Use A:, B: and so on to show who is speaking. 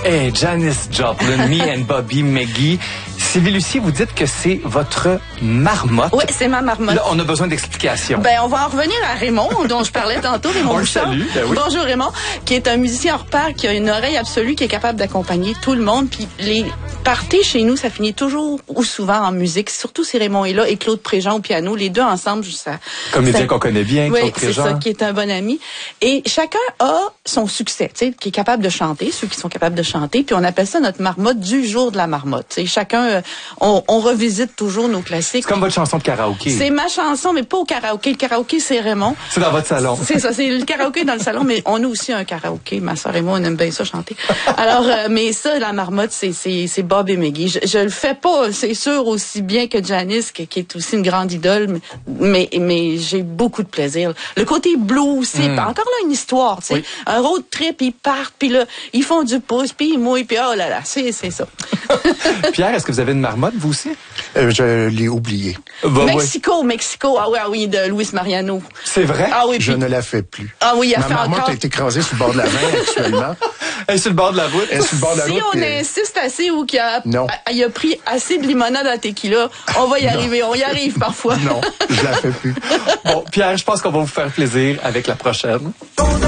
A: Hey, Janis Joplin, Me and Bobby McGee. Sylvie Lucie, vous dites que c'est votre marmotte.
B: Oui, c'est ma marmotte.
A: Là, on a besoin d'explications.
B: Ben, on va en revenir à Raymond, dont je parlais tantôt, Raymond Bouchard.
A: Salue, ben oui.
B: Bonjour Raymond, qui est un musicien hors pair, qui a une oreille absolue, qui est capable d'accompagner tout le monde. Puis les parties chez nous, ça finit toujours ou souvent en musique, surtout si Raymond est là et Claude Préjean au piano. Les deux ensemble, ça...
A: Comédien qu'on connaît bien,
B: oui,
A: Claude Préjean.
B: c'est ça, qui est un bon ami. Et chacun a son succès, tu sais, qui est capable de chanter, ceux qui sont capables de chanter. Puis on appelle ça notre marmotte du jour de la marmotte. Tu sais, chacun, on revisite toujours nos classiques.
A: C'est comme votre chanson de karaoké.
B: C'est ma chanson, mais pas au karaoké. Le karaoké, c'est Raymond.
A: C'est dans votre salon.
B: C'est ça, c'est le karaoké dans le salon, mais on a aussi un karaoké. Ma soeur et moi, on aime bien ça chanter. Alors, mais ça, la marmotte, c'est Bob et Maggie. Je le fais pas, c'est sûr, aussi bien que Janis, qui est aussi une grande idole, mais j'ai beaucoup de plaisir. Le côté blues, c'est encore là une histoire, tu sais.
A: Oui.
B: Un road trip, ils partent, puis là, ils font du pouce, puis ils mouillent, puis oh là là, c'est ça.
A: Pierre, est-ce que vous avez une marmotte, vous aussi?
C: Je l'ai oublié.
A: Bah,
B: Mexico, ah oui, de Luis Mariano.
A: C'est vrai?
B: Ah oui,
C: Je
B: puis...
C: ne la fais plus.
B: Ah oui, il a
C: Ma
B: fait
C: marmotte
B: encore...
C: a été écrasée sur le bord de la main actuellement.
A: Elle est sur le bord de la route.
C: Elle est sur le bord de la
B: Si
C: route.
B: on insiste assez ou qu'il a,
C: Non.
B: il a pris assez de limonade à tequila, on va y arriver. On y arrive parfois.
C: Non, je la fais plus.
A: Bon, Pierre, je pense qu'on va vous faire plaisir avec la prochaine.